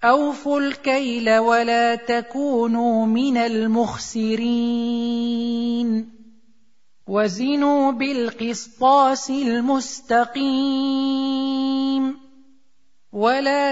أوفوا الكيل ولا تكونوا من المخسرين وزنوا بالقسطاس المستقيم ولا